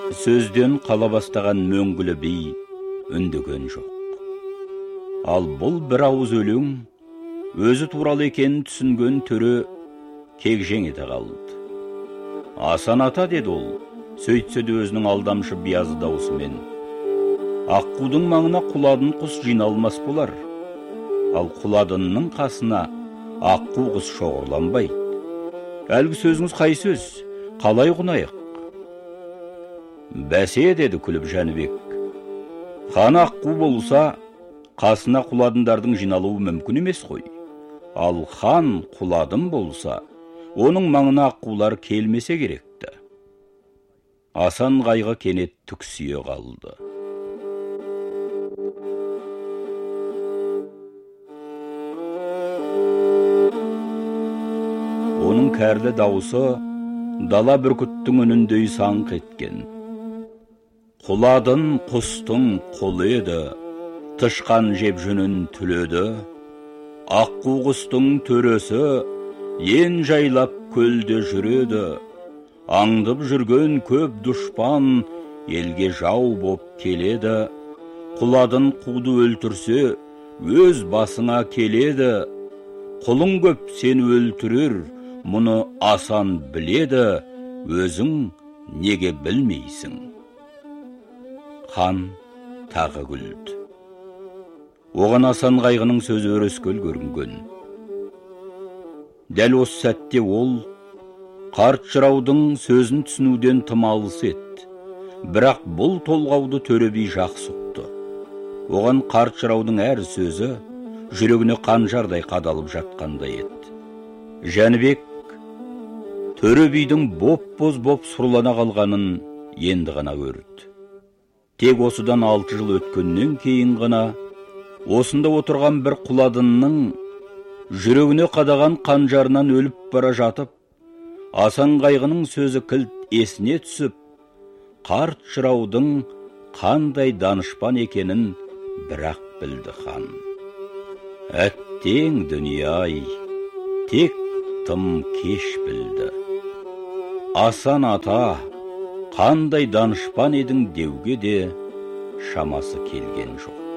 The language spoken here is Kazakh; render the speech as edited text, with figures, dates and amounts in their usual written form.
сөзден қала бастаған мөңгілі би үндеген жоқ. Ал бұл бір ауыз өлең өзі туралы екенін түсінген төрі кегжең ете қалды. Асан ата, деді ол, сөйтсе де өзінің алдамшы биязы даусымен. Аққудың маңына құладын құс жиналмас болар, ал құладынның қасына аққу құс шоғырланбайды. Әлгі сөзіңіз қай сөз, қалай құнайық? Бәсе, деді күліп Жәнібек. Хан аққу болса, қасына құладындардың жиналуы мүмкін емес қой. Ал хан құладын болса, оның маңына аққулар келмесе керекті. Асан қайғы кенет түксие қалды. Оның кәрлі дауысы дала бүркіттің үніндей саңқ еткен. Құладын құстың құлы еді, тышқан жеп жүнін түледі. Аққу құстың төресі ен жайлап көлде жүреді. Аңдып жүрген көп дұшпан елге жау боп келеді. Құладын қуды өлтірсе, өз басыңа келеді. Құлың көп сен өлтірер, мұны асан біледі, өзің неге білмейсің? Хан тағы күлді. Оған Асан қайғының сөзі өрескел көрінген. Дәл осы сәтте ол қарт жыраудың сөзін түсінуден тым алыс еді. Бірақ бұл толғауды Төре би жақсы ұқты. Оған қарт жыраудың әр сөзі жүрегіне қанжардай қадалып жатқандай еді. Жәнібек Төре бидің боп-боз боп сұрлана қалғанын енді ғана көрді. Тек осыдан 6 жыл өткеннен кейін ғана осында отырған бір құладынның жүрегіне қадаған қанжарынан өліп бара жатып, Асан қайғының сөзі кілт есіне түсіп, қарт жыраудың қандай данышпан екенін бірақ білді хан. Әттең дүние-ай, тек тым кеш білді. Асан ата, қандай данышпан едің деуге де шамасы келген жоқ.